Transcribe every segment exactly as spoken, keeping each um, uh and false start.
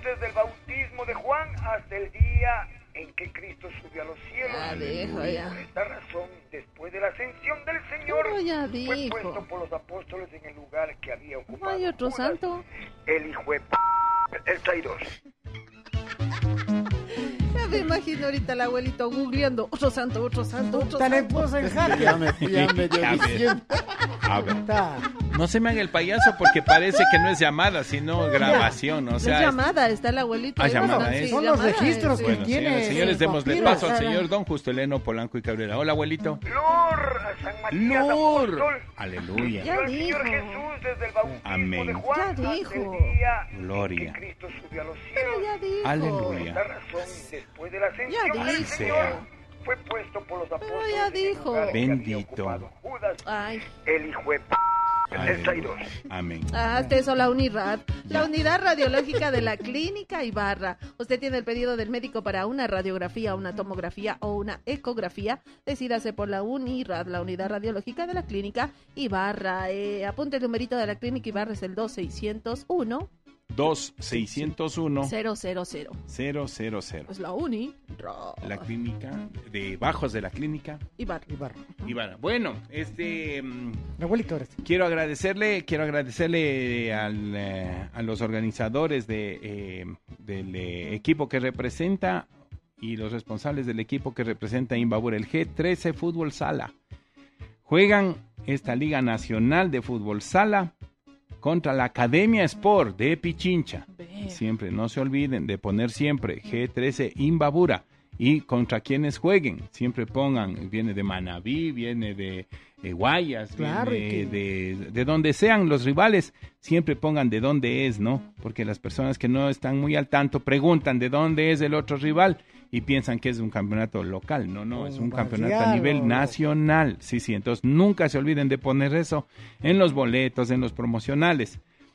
desde el bautismo de Juan hasta el día en que Cristo subió a los cielos. Ya dijo, ya. Por esta razón, después de la ascensión del Señor, Pero ya fue dijo. puesto por los apóstoles en el lugar que había No ocupado hay otro Judas, santo. el hijo de p... el traidor. Ya me imagino ahorita el abuelito googleando otro santo, otro santo, otro Puta, le santo. puso en jaque. Ya me, ya me dio A ver. diciendo. A ver. Está. No se me haga el payaso porque parece que no es llamada, sino grabación. O No sea, es llamada, está el abuelito. Ah, ahí, llamada bueno, es. sí, Son los llamada registros es, que sí. bueno, tiene señores, señores, el démosle papiro, paso al Sara. señor don Justeleno Polanco y Cabrera. Hola, abuelito. Lor a San Matías Lor. apóstol. Aleluya. Ya Al Señor dijo. Jesús desde el bautismo Amén. de Juan Ya hasta dijo. el día Gloria. en que Cristo subió a los Pero cielos. ya dijo. Aleluya. Por esta razón, después de la ascensión Ya del dijo. Señor, fue puesto por los Pero apóstoles ya en el dijo. lugar que había Bendito. ocupado Judas, Ay, el hijo de p... el Aleluya. traidor. Amén. hasta eso la UNIRAD, la Ya. Unidad Radiológica de la Clínica Ibarra. Usted tiene el pedido del médico para una radiografía, una tomografía o una ecografía. Decídase por la UNIRAD, la Unidad Radiológica de la Clínica Ibarra. Eh, apunte el numerito de la Clínica Ibarra, es el dos seiscientos uno dos seiscientos uno cero cero cero. cero cero cero. Es la UNI. La clínica de Bajos de la Clínica Ibarra. Ibarra. Ibarra. Bueno, este mm, Mi abuelito ahora sí. quiero agradecerle, quiero agradecerle al, eh, a los organizadores de, eh, del eh, equipo que representa y los responsables del equipo que representa Imbabura, el G trece Fútbol Sala. Juegan esta Liga Nacional de Fútbol Sala contra la Academia Sport de Pichincha. Ve. Siempre, no se olviden de poner siempre G trece Imbabura. Y contra quienes jueguen, siempre pongan, viene de Manabí, viene de, de Guayas, Claro, viene y que- de, de donde sean los rivales, siempre pongan de dónde es, ¿no? Porque las personas que no están muy al tanto preguntan de dónde es el otro rival y piensan que es un campeonato local. No, no, es un Un campeonato a barrial, nivel o- nacional. Sí, sí, entonces nunca se olviden de poner eso en los boletos, en los promocionales.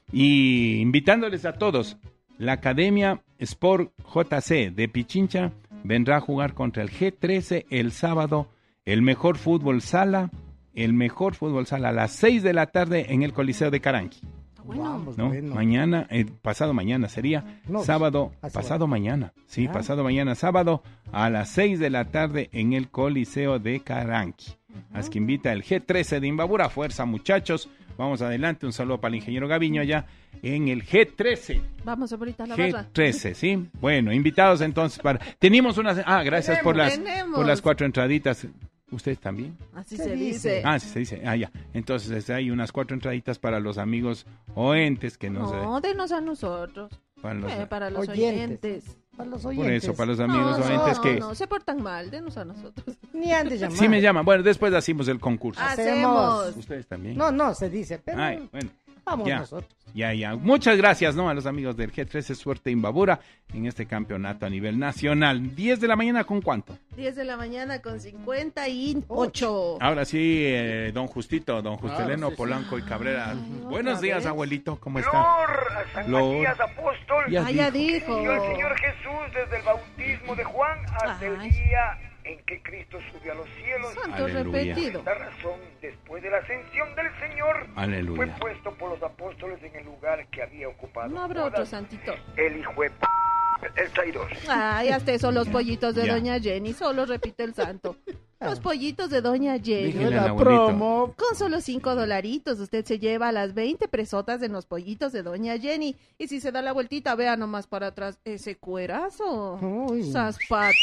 Y invitándoles a todos, la Academia Sport J C de Pichincha vendrá a jugar contra el G trece el sábado, el mejor fútbol sala, el mejor fútbol sala a las seis de la tarde en el Coliseo de Caranqui, Bueno, Vamos, ¿no? bueno. Mañana, eh, pasado mañana sería No, sábado, ah, pasado sábado. mañana, sí, Ah. pasado mañana sábado a las seis de la tarde en el Coliseo de Caranqui. Así que invita el G trece de Imbabura, fuerza muchachos, vamos adelante, un saludo para el ingeniero Gaviño allá en el G trece. vamos ahorita a la barra. G trece, ¿sí? Bueno, invitados entonces para... Tenemos unas... Ah, gracias por las, Tenemos. por las cuatro entraditas. ¿Ustedes también? Así ¿Qué se dice? dice. Ah, sí, se dice. Ah, ya. Entonces este, hay unas cuatro entraditas para los amigos oentes que no, No, denos a nosotros. sé... Para los, Eh, para los Oyentes. oyentes. Para los por oyentes. eso, para los amigos no, oentes no, que... no, se portan mal, denos a nosotros. Ni han de llamar. Sí me llaman. Bueno, después hacemos el concurso. Hacemos. ¿Ustedes también? No, no, se dice, pero Ay, bueno. vamos ya. nosotros. Ya, ya. Muchas gracias, ¿no? A los amigos del G trece Suerte Imbabura en este campeonato a nivel nacional. diez de la mañana, ¿con cuánto? diez de la mañana con cincuenta y ocho. Ahora sí, eh, don Justito, don Justeleno, Claro, sí, Polanco y Cabrera. Ay, Buenos otra días, vez. abuelito, ¿cómo está? Lor a San Lor. Matías apóstol. Ya Ah, ya dijo. dijo. Y al Señor Jesús desde el bautismo de Juan hasta el Ay. día en que Cristo subió a los cielos. Santo Aleluya. repetido. Por esta razón, después de la ascensión del Señor, fue Aleluya. puesto por los apóstoles en el lugar que había ocupado No habrá otro Judas, santito. el hijo de p... el traidor. Ay, hasta eso los pollitos de Ya. Doña Jenny, solo repite el santo. Los pollitos de Doña Jenny. Dígale al la abuelito. promo. Con solo cinco dolaritos, usted se lleva las veinte presotas de los pollitos de Doña Jenny. Y si se da la vueltita, vea nomás para atrás ese cuerazo. Uy. Esas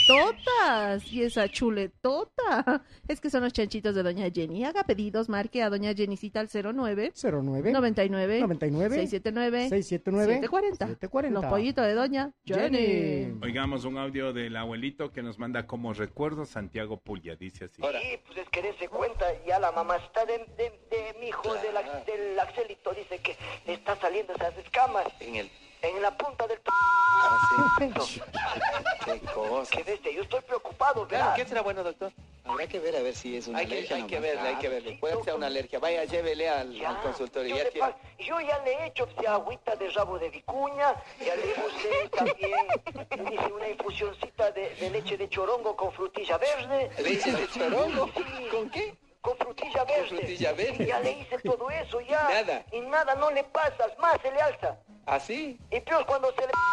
patotas y esa chuletota. Es que son los chanchitos de Doña Jenny. Haga pedidos, marque a Doña Jennycita al cero nueve cero nueve noventa y nueve noventa y nueve seiscientos setenta y nueve seiscientos setenta y nueve siete cuarenta. siete cuarenta. Los pollitos de Doña Jenny. Jenny. Oigamos un audio del abuelito que nos manda como recuerdo Santiago Pullia, dice así. Sí, pues es que dése cuenta, ya la mamacita de, de, de mi hijo, del, ax- del Axelito, dice que le está saliendo esas escamas. En el... En la punta del... Qué cosa. Que desde yo estoy preocupado, Claro, ¿verdad? ¿qué será bueno, doctor? Habrá que ver a ver si es una hay que, alergia. Hay que verle, hay que verle. Puede ser una alergia. Vaya, llévele al, Ya, al consultorio. yo, Ya le tiene- pa- yo ya le he hecho pues, agüita de rabo de vicuña, ya le puse también, le hice una infusioncita de, de leche de chorongo con frutilla verde. ¿Leche de chorongo? Sí. ¿Con qué? Con frutilla verde. frutilla verde. Sí, ya le hice todo eso, ya. Nada. Y nada, no le pasa, más se le alza. ¿Así? Y peor cuando se le...